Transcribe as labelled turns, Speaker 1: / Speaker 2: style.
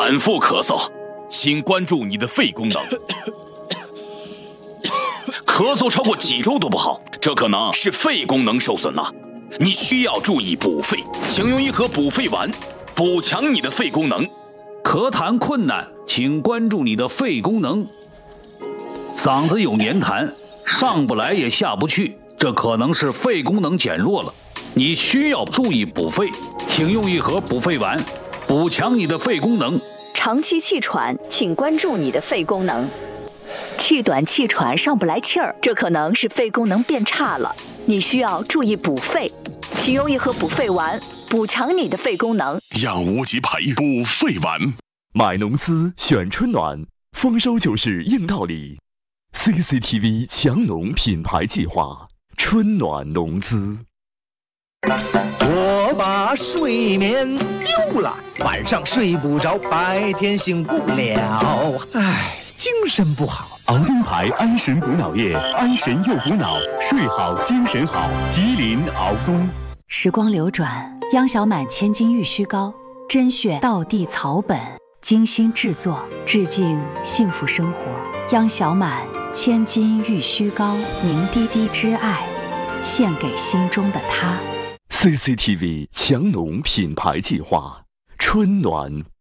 Speaker 1: 反复咳嗽，请关注你的肺功能。咳嗽超过几周都不好，这可能是肺功能受损了。你需要注意补肺，请用一盒补肺丸，补强你的肺功能。
Speaker 2: 咳痰困难，请关注你的肺功能。嗓子有黏痰，上不来也下不去，这可能是肺功能减弱了。你需要注意补肺，请用一盒补肺丸，补强你的肺功能。
Speaker 3: 长期气喘，请关注你的肺功能。气短气喘上不来气儿，这可能是肺功能变差了，你需要注意补肺，请用一盒补肺丸，补强你的肺功能。
Speaker 4: 养无极培补肺丸，
Speaker 5: 买农资选春暖，丰收就是硬道理。CCTV 强农品牌计划，春暖农资。
Speaker 6: 我把睡眠丢了，晚上睡不着，白天醒不了，唉，精神不好。
Speaker 5: 敖东牌安神补脑液，安神又补脑，睡好精神好。吉林敖东。
Speaker 7: 时光流转，央小满千金玉虚膏，甄选道地草本，精心制作，致敬幸福生活。央小满千金玉虚膏，凝滴滴之爱，献给心中的他。
Speaker 5: CCTV 强农品牌计划，春暖